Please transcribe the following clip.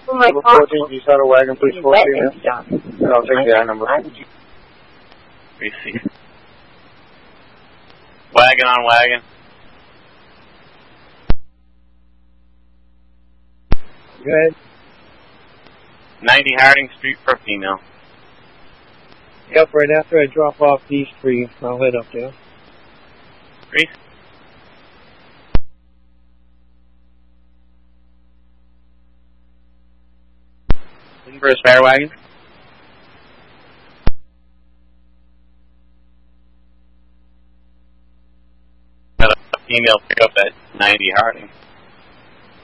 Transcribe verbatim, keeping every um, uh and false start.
Oh my Number God. fourteen, can you start a wagon, please, He's fourteen? wet and stuff. And I'll take the I number. Receive. Wagon on wagon. Go ahead. ninety Harding Street for female. Yep, right after I drop off these three, I'll head up there. Reese. Looking for a spare wagon? Got a female pickup at ninety Harding.